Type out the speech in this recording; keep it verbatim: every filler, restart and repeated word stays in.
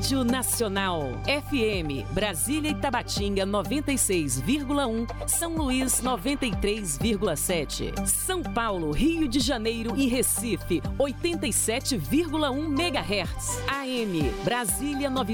Rádio Nacional. F M, Brasília e Tabatinga noventa e seis vírgula um, São Luís noventa e três vírgula sete. São Paulo, Rio de Janeiro e Recife oitenta e sete vírgula um megahertz. A M, Brasília